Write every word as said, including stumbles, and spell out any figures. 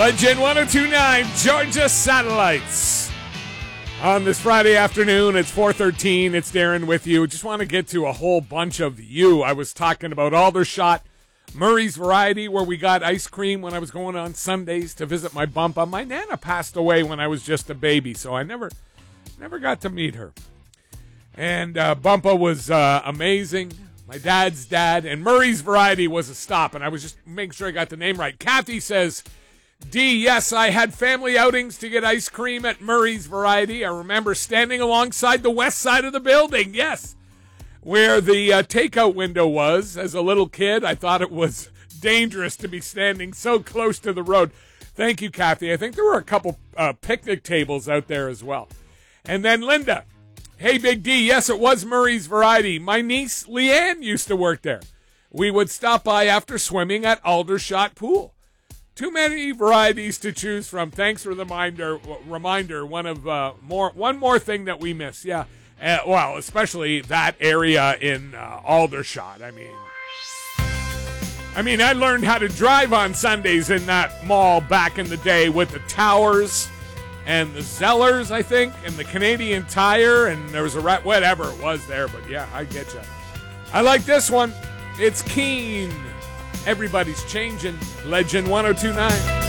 Legend one oh two point nine, Georgia Satellites. On this Friday afternoon, it's four thirteen. It's Darren with you. Just want to get to a whole bunch of you. I was talking about Aldershot, Murray's Variety, where we got ice cream when I was going on Sundays to visit my bumpa. My Nana passed away when I was just a baby, so I never, never got to meet her. And uh, Bumpa was uh, amazing. My dad's dad. And Murray's Variety was a stop, and I was just making sure I got the name right. Kathy says, D, yes, I had family outings to get ice cream at Murray's Variety. I remember standing alongside the west side of the building, yes, where the uh, takeout window was. As a little kid, I thought it was dangerous to be standing so close to the road. Thank you, Kathy. I think there were a couple uh, picnic tables out there as well. And then Linda, hey, Big D, yes, it was Murray's Variety. My niece, Leanne, used to work there. We would stop by after swimming at Aldershot Pool. Too many varieties to choose from. Thanks for the reminder. Reminder. One of uh, more. One more thing that we miss. Yeah. Uh, well, especially that area in uh, Aldershot. I mean, I mean, I learned how to drive on Sundays in that mall back in the day with the Towers and the Zellers, I think, and the Canadian Tire, and there was a rat, whatever it was there. But yeah, I get you. I like this one. It's Keen. Everybody's changing. Legend one oh two point nine.